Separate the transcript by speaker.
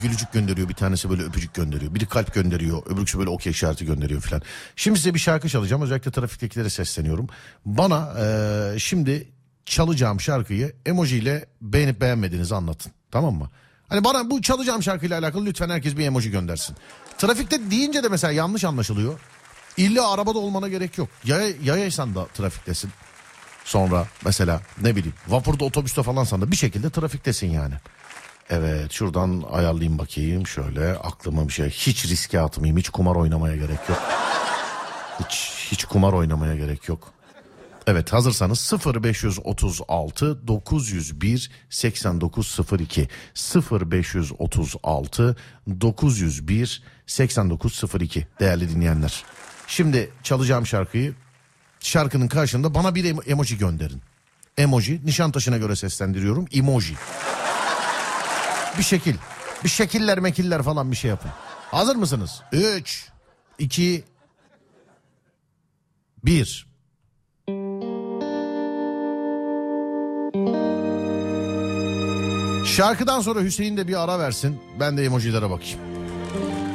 Speaker 1: gülücük gönderiyor, bir tanesi böyle öpücük gönderiyor, biri kalp gönderiyor, öbürküsü böyle okey işareti gönderiyor filan. Şimdi size bir şarkı çalacağım, özellikle trafiktekilere sesleniyorum. Bana şimdi çalacağım şarkıyı emoji ile beğenip beğenmediğinizi anlatın, tamam mı? Hani bana bu çalacağım şarkıyla alakalı lütfen herkes bir emoji göndersin. Trafikte deyince de mesela yanlış anlaşılıyor. İlla arabada olmana gerek yok. Yayaysan da trafiktesin. Sonra mesela ne bileyim vapurda, otobüste falansan da bir şekilde trafiktesin yani. Evet, şuradan ayarlayayım bakayım şöyle, aklıma bir şey. Hiç riske atmayayım, hiç kumar oynamaya gerek yok. Hiç kumar oynamaya gerek yok. Evet, hazırsanız 0536 901 8902 0536 901 8902 değerli dinleyenler. Şimdi çalacağım şarkının karşında bana bir emoji gönderin. Emoji, Nişantaşı'na göre seslendiriyorum, emoji. Bir şekiller mekiller falan bir şey yapın. Hazır mısınız? 3 2 1. Şarkıdan sonra Hüseyin de bir ara versin. Ben de emojilere bakayım.